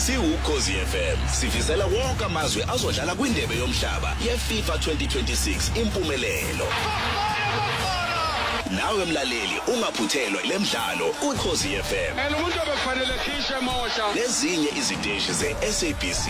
Ukhozi FM sifisela wonke amazwe azodlala kwindebe yomhlaba yeFIFA 2026 impumelelo. Nawe mlaleli ungaphuthelwa lemidlalo uKhozi FM. Umuntu obefanele khishe emosha. Nezinye iziteshi zeSABC.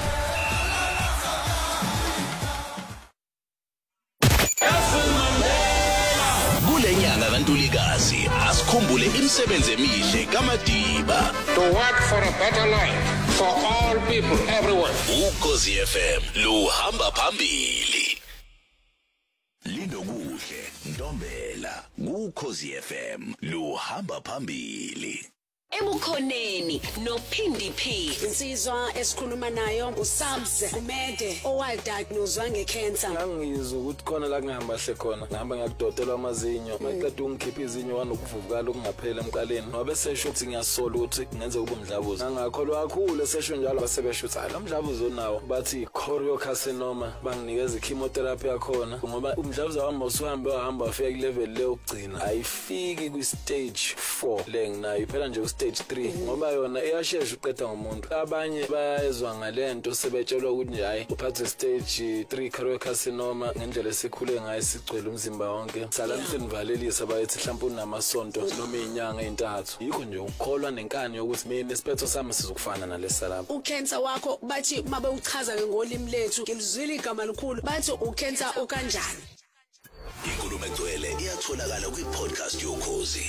Kulenyanga kaNtulikazi asikhumbule imisebenzi emihle kaMadiba. To work for a better life for all people everywhere. Ukhozi FM luhamba phambili. Linokuhle Ntombela kuKhozi FM luhamba phambili. Ebukhoneni noPhindi P insizwa esikhuluma nayo uSabs Umede owadiagnosed ngecancer. Ngangizwa ukuthi khona la ngihamba hle khona ngihamba ngiyakudotelwa amazinyo maqeda ungikhipha izinyo wanokuvuvukala okungaphela emqaleni ngoba sesho ukuthi ngiyasola ukuthi ngenze kube umdlavuza ngangakholwa kakhulu sesho njalo basebesho ukuthi hayi umdlavuza onawo bathi choriocarcinoma banginikeza chemotherapy yakhona ngoba umdlavuza wami usuhambe wahamba wafika kulevel le yokugcina ayifiki ku stage 4 le nginayo phela nje stage 3 ngoba yona iyashesha uqeda ngomuntu abanye bayezwa ngalento sebetshelwa ukuthi hayi uphathe stage 3 choriocarcinoma ngendlela esikhule ngayo sigcwele umzimba wonke salamse nivalelisa bayethi mhlawumbe unamasonto noma inyanga ezintathu yikho nje ukukholwa nenkani yokuthi mina isiphetho sami sizokufana nalesa lapha ucancer wakho bathi mabe uchaza ngolimi lethu ngilizwile igama likhulu bathi ucancer ukanjani. Inkulumo egcwele iyatholakala kwi-podcast yokhozi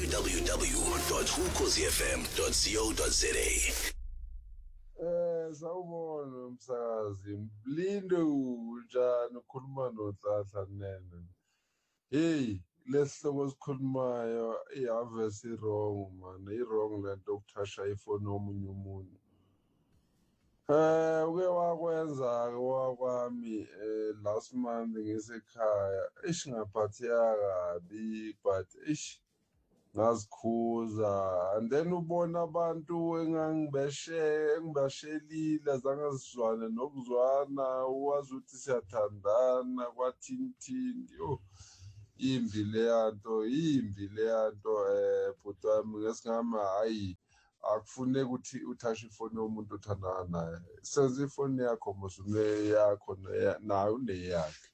www.ukhozifm.co.za. Sawubona umsakazi Mlindo njani ukhuluma noNhlanhla Nene. Hey lesihloko sikhulumayo ihavesi wrong man i-wrong lento ukuthasha ifoni yomunye umuntu. Uke wakwenza wakwami last month ngisekhaya ngaphatheka kabi but ngazikhuza and then ubona abantu engibashelile zangazizwane nokuzwana uwazi ukuthi siyathandana kwathintindi imbi leyanto bhuti wami ngesingama hayi akufune ukuthi uthashe ifoni yomuntu othandana naye senze ifoni yakho mosune yakho nayo uneyakhe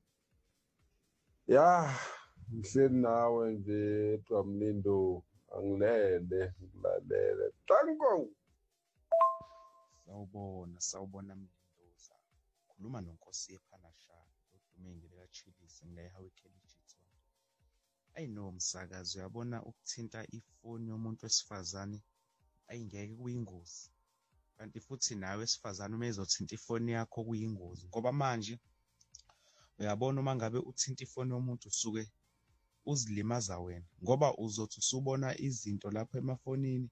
ya ngihleli nawe nje Dwamlindo angilele ngilalele tango. Sawubona Mlindoza khuluma noNkosi ePhanashana uDumenge leka Chilisi ngilayihawe eKelijithwa. Ayino msakazi uyabona ukuthinta ifoni yomuntu wesifazane ayingeke kuyingozi kanti futhi nawe wesifazane uma ezothinta ifoni yakho kuyingozi ngoba manje uyabona uma ngabe uthinta ifoni yomuntu usuke uzilimaza wena ngoba uzothi usubona izinto lapha emafonini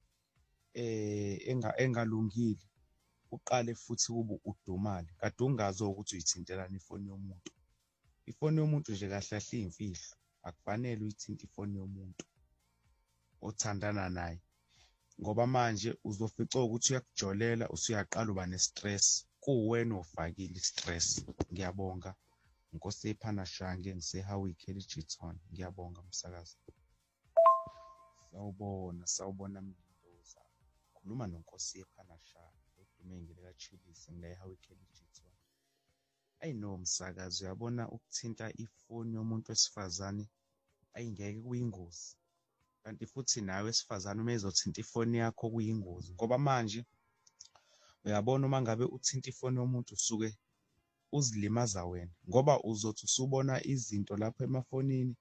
engalungile uqale futhi kube udumale kade ungazi ukuthi uyithintelana ifoni yomuntu. Ifoni yomuntu nje kahle kahle iyimfihlo akufanele uyithinta ifoni yomuntu othandana naye ngoba manje uzofica ukuthi uyakujolela usuyaqala uba nestress kuwena ofakile istress. Ngiyabonga Nkosi ePhanashana ngisehawe eKelijithwa. Ngiyabonga umsakazi. Sawubona Mlindoza khuluma noNkosi ePhanashana uDumenge leka Chilisi ngilayihawe eKelijithwa. Ayino msakazi uyabona ukuthinta ifoni yomuntu wesifazane ayingeke kuyingozi kanti futhi nawe wesifazane uma ezothinta ifoni yakho kuyingozi ngoba manje uyabona uma ngabe uthinta ifoni yomuntu usuke uzilimaza wena ngoba uzothi usubona izinto lapha emafonini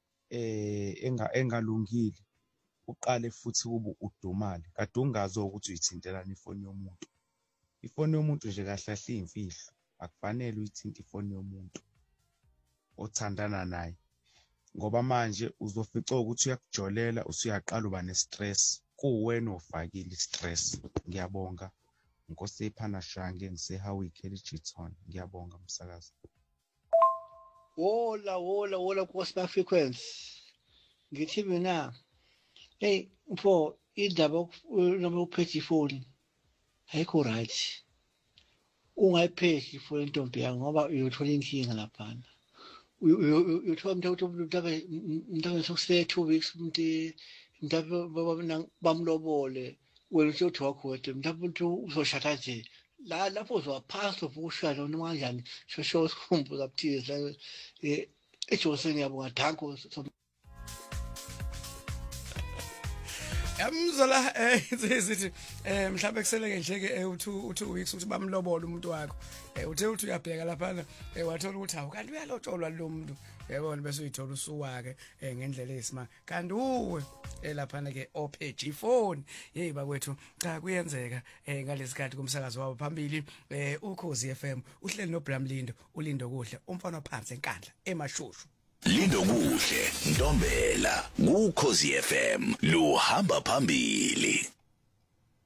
engalungile uqale futhi kube udumale kade ungazi ukuthi uyithintelana ifoni yomuntu. Ifoni yomuntu nje kahle kahle iyimfihlo akufanele uyithinta ifoni yomuntu othandana naye ngoba manje uzofica ukuthi uyakujolela usuyaqala uba nestress kuwena ofakile istress. Ngiyabonga Nkosi ePhanashana ngisehawe eKelijithwa. Ngiyabonga umsakazi. Wola Cross Frequency ngithi mina hey mfo indaba noma uphethe ifoni ayikho right ungayiphethi ifoni intombi yakho ngoba uyothola inkinga laphana uyothola mntaka sokusethe 2 weeks umuntu bamlobole wena uthi wakhoda mhlawumbe uzoshada nje lapho uzowaphasa uvukushada noma kanjani shosho sikhumbuza buthile ejose ngiyabonga thanko Yamzola sithi mhlawumbe kuseleke nje ke u2 weeks uthi bamlobola umuntu wakho uthe uthi uyabheka lapha wathola ukuthi awu kanti uyalotsholwa lo muntu yabona bese uyithola usuwake ngendlela esimanga kanti uwe lapha ke opage ifone hey bakwethu cha kuyenzeka ngalesikhathi kumsakazo wabo phambili Ukhozi FM uhleli no Bramlindo ulindo kuhle umfana phansi enkandla emashushu Lindo kuhle Ntombela Ukhozi FM luhamba phambili